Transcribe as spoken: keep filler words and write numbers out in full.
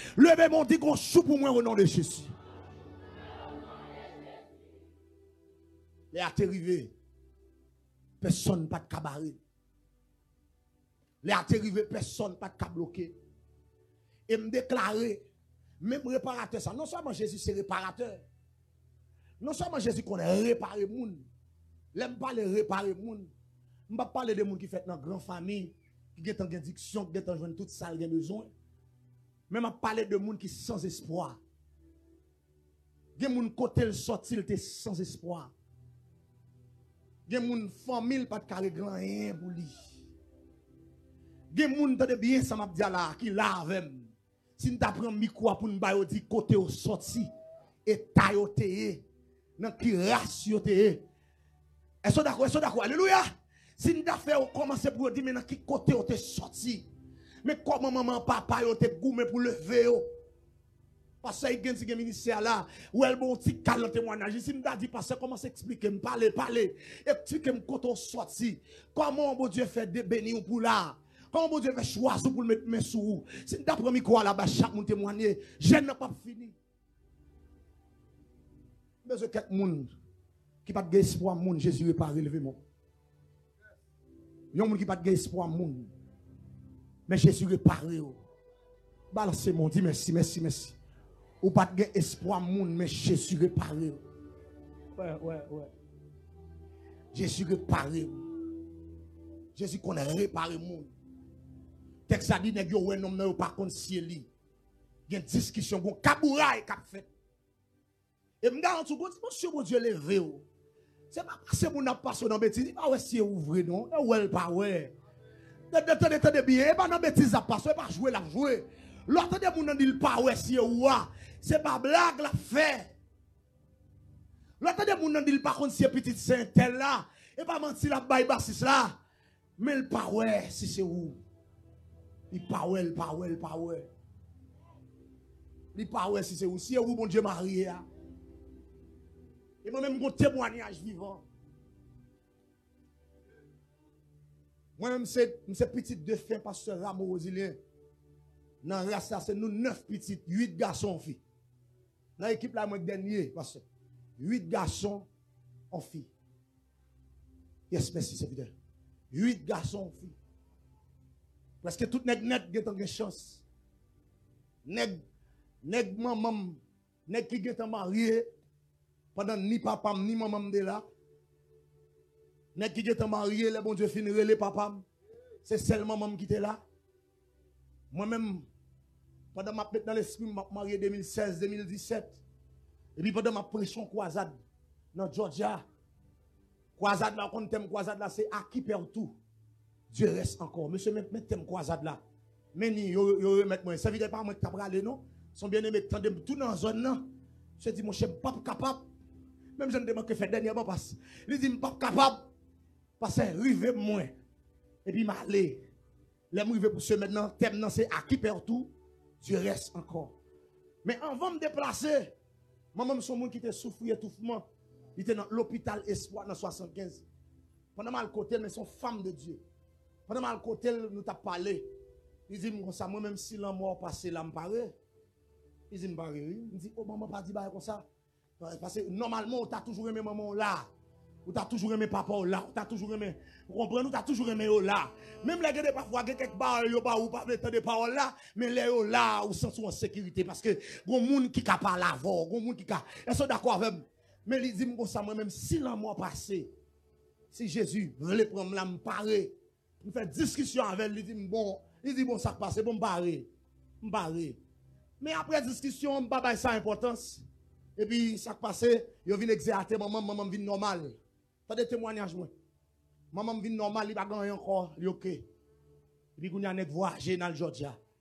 Levez mon dit qu'on chou pour moi au nom de Jésus. Les à arrivé, personne pas de cabaret. Les à arrivé, personne pas de bloqué. Et me déclarer, même réparateur, ça, non seulement Jésus c'est réparateur, non seulement Jésus qu'on est réparé moun, l'aime pas les réparer moun, je ne vais pas parler de moun qui fait dans une grande famille, qui ont une addiction, qui ont joué toute ça, qui ont besoin. Mais je parler de moun qui sans espoir. Il y a des gens côté le sorti, il sans espoir. Il y a des gens famille pas de carré grand rien pour lui. Il y a des gens qui bien ça m'a dit là qui lave. Si nous t'apprend micro pour nous bailler dit côté au sorti et taille au té dans qui race au té. Est-ce que d'accord, est-ce que d'accord, alléluia. Si nous t'affaire commencer pour dire mais dans qui côté au té sorti. Mais comment maman papa yo te goumé pour lever yo. Parce que il y a un ministère là où elle bon petit calme témoignage. Si nous dit parce que comment s'expliquer me parler parler expliquer me quand on sorti comment bon Dieu fait de bénir pour là. Comment bon Dieu fait choisir pour mettre mes sous. Si nous t'apprend micro là-bas chaque monde témoigner, je n'ai pas fini. Mais ce quelqu'un monde qui pas de espoir monde Jésus est pas relevé mon. Yon monde qui pas de espoir monde. Mais Jésus réparé. Balancez mon dit merci merci merci. Ou pas de espoir monde mais Jésus réparé. Ouais ouais ouais. Jésus réparé. Jésus connaît réparé monde. Texte a dit nèg yo wè nom nan yo pas kon si li. Il y a une discussion gon kabouraï k'ap fait. Et me garantis bon monsieur bon Dieu levé. C'est pas parce que mon n'a pas dans bêtise, pas ouais si ouvre non, ou elle pas ouais. Attendez attendez bien, pas dans bêtise ça passe, pas jouer la jouer. L'autre de moun nan dit pas ouais si ou c'est pas blague la fait. L'autre de moun nan dit pas kon si petit saint tel là, et pas mentir la bail bassis là. Mais le pas ouais si c'est où. Il pas ouais, il pas ouais, il pas ouais. Il pas ouais si c'est où, si où bon Dieu marié. Et moi-même mon témoignage vivant. Moi-même c'est c'est petite de fin pasteur Rameau Rosilien. Dans la race c'est nous neuf petites, huit garçons filles. Dans l'équipe là moi dernier pasteur. huit garçons en filles. Yes, merci c'est bien. huit garçons en filles. Parce que tout nèg net gen une chance. Nèg nèg maman nèg qui gen marié pendant ni papa ni maman de là. Nèg qui gen marié le bon Dieu fin relé papa. C'est seulement maman qui était là. Moi-même pendant ma dans l'esprit m'a marié deux mille seize deux mille dix-sept. Et puis pendant ma pression croisade dans Georgia. Croisade là on thème croisade là c'est à qui perd tout. Dieu reste encore. Monsieur, mettez thème croisade là. Mais ni yo yo mettre moi. Ça veut dire pas moi qui t'a parlé non. Son bien-aimé tendez tout dans zone là. Je dis mon chef pas capable. Même je ne demande que fait dernièrement passe. Il dit pas capable parce que rive moi. Et puis m'aller. Les rive pour ce maintenant thème non c'est à qui perd tout. Dieu reste encore. Mais avant de me déplacer, moi-même son monde qui était souffert étouffement. Il était dans l'hôpital Espoir dans soixante-quinze. Pendant mal côté mais son femme de Dieu. Pendant mal côté nous t'a parlé. Il dit comme ça moi même si la mort passé là me paraît. Il dit me paraît. Il dit oh maman pas dit bah comme ça. Parce que normalement on t'a toujours aimé maman là. On t'a toujours aimé papa là, on t'a toujours aimé. Vous comprenez, on t'a toujours aimé là. Même les gars parfois quelque part yo pas ou pas de parole là, mais les là ou sans en sécurité parce que gon monde qui ka parler avant, gon monde qui ka. Est-ce d'accord avec? Mais il dit comme ça moi même si la mort passé. Si Jésus veut prendre là me parer. Il fait discussion avec lui, il dit bon, il dit bon ça passe, bon me parer. Me parer. Mais après discussion, pas ça importance. Et puis ça passe, il vient exercer maman maman vient normal. Pas de témoignage moi. Maman vient normal, il pas gagner encore, il OK. Et puis qu'on y a net voyager dans le Georgia.